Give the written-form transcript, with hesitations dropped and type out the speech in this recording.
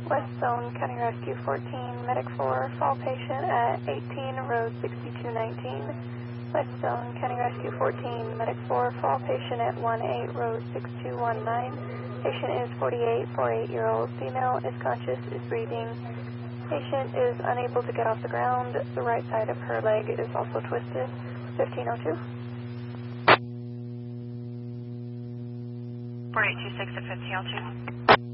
West Zone, County Rescue 14, Medic 4, fall patient at 18, road 6219. West Zone, County Rescue 14, Medic 4, fall patient at 18, road 6219. Patient is 48-year-old female, is conscious, is breathing. Patient is unable to get off the ground. The right side of her leg is also twisted. 1502. 4826 at 1502.